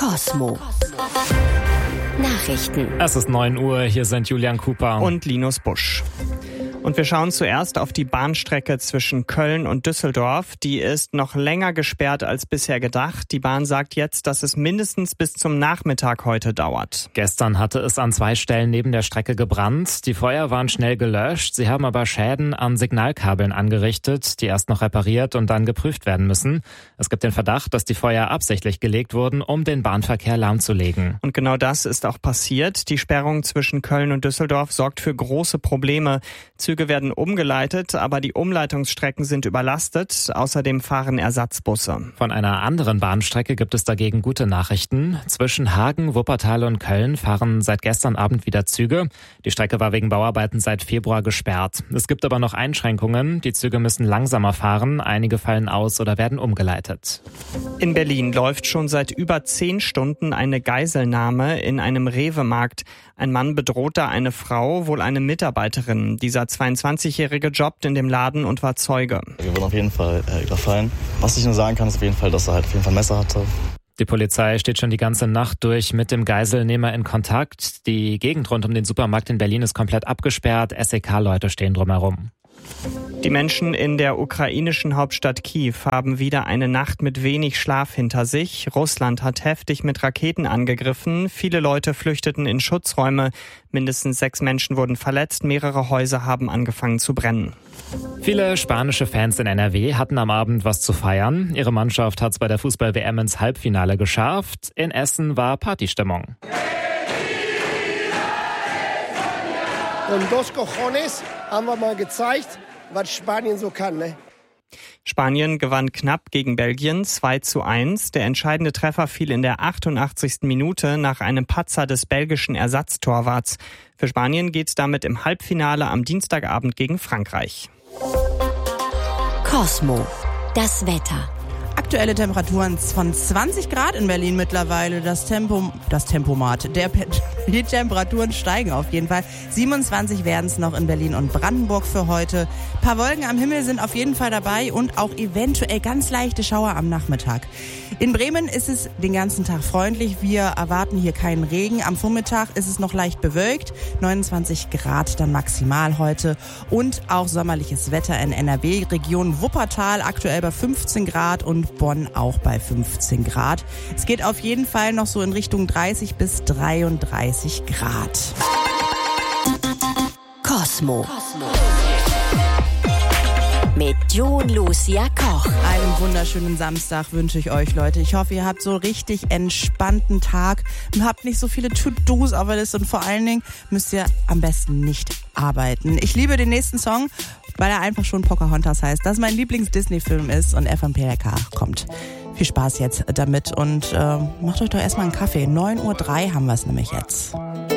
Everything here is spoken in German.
Kosmo. Nachrichten. Es ist 9 Uhr, hier sind Julian Cooper und Linus Busch. Und wir schauen zuerst auf die Bahnstrecke zwischen Köln und Düsseldorf. Die ist noch länger gesperrt als bisher gedacht. Die Bahn sagt jetzt, dass es mindestens bis zum Nachmittag heute dauert. Gestern hatte es an 2 Stellen neben der Strecke gebrannt. Die Feuer waren schnell gelöscht. Sie haben aber Schäden an Signalkabeln angerichtet, die erst noch repariert und dann geprüft werden müssen. Es gibt den Verdacht, dass die Feuer absichtlich gelegt wurden, um den Bahnverkehr lahmzulegen. Und genau das ist auch passiert. Die Sperrung zwischen Köln und Düsseldorf sorgt für große Probleme. Züge werden umgeleitet, aber die Umleitungsstrecken sind überlastet. Außerdem fahren Ersatzbusse. Von einer anderen Bahnstrecke gibt es dagegen gute Nachrichten. Zwischen Hagen, Wuppertal und Köln fahren seit gestern Abend wieder Züge. Die Strecke war wegen Bauarbeiten seit Februar gesperrt. Es gibt aber noch Einschränkungen. Die Züge müssen langsamer fahren. Einige fallen aus oder werden umgeleitet. In Berlin läuft schon seit über 10 Stunden eine Geiselnahme in einem Rewe-Markt. Ein Mann bedroht da eine Frau, wohl eine Mitarbeiterin. Dieser 22-Jährige jobbt in dem Laden und war Zeuge. Wir wurden auf jeden Fall überfallen. Was ich nur sagen kann, ist auf jeden Fall, dass er halt auf jeden Fall ein Messer hatte. Die Polizei steht schon die ganze Nacht durch mit dem Geiselnehmer in Kontakt. Die Gegend rund um den Supermarkt in Berlin ist komplett abgesperrt. SEK-Leute stehen drumherum. Die Menschen in der ukrainischen Hauptstadt Kiew haben wieder eine Nacht mit wenig Schlaf hinter sich. Russland hat heftig mit Raketen angegriffen. Viele Leute flüchteten in Schutzräume. Mindestens 6 Menschen wurden verletzt. Mehrere Häuser haben angefangen zu brennen. Viele spanische Fans in NRW hatten am Abend was zu feiern. Ihre Mannschaft hat es bei der Fußball-WM ins Halbfinale geschafft. In Essen war Partystimmung. Und dos cojones haben wir mal gezeigt, was Spanien so kann, ne? Spanien gewann knapp gegen Belgien 2:1. Der entscheidende Treffer fiel in der 88. Minute nach einem Patzer des belgischen Ersatztorwarts. Für Spanien geht's damit im Halbfinale am Dienstagabend gegen Frankreich. Kosmo. Das Wetter. Aktuelle Temperaturen von 20 Grad in Berlin mittlerweile. Die Temperaturen steigen auf jeden Fall. 27 werden es noch in Berlin und Brandenburg für heute. Ein paar Wolken am Himmel sind auf jeden Fall dabei und auch eventuell ganz leichte Schauer am Nachmittag. In Bremen ist es den ganzen Tag freundlich. Wir erwarten hier keinen Regen. Am Vormittag ist es noch leicht bewölkt. 29 Grad dann maximal heute. Und auch sommerliches Wetter in NRW. Region Wuppertal aktuell bei 15 Grad und Bonn auch bei 15 Grad. Es geht auf jeden Fall noch so in Richtung 30 bis 33 Grad. Kosmo. Mit Jon Lucia Koch. Einen wunderschönen Samstag wünsche ich euch, Leute. Ich hoffe, ihr habt so richtig entspannten Tag und habt nicht so viele To-Dos auf der Liste und vor allen Dingen müsst ihr am besten nicht arbeiten. Ich liebe den nächsten Song, weil er einfach schon Pocahontas heißt, dass mein Lieblings-Disney-Film ist und er von PLK kommt. Viel Spaß jetzt damit und macht euch doch erstmal einen Kaffee. 9:03 Uhr haben wir es nämlich jetzt.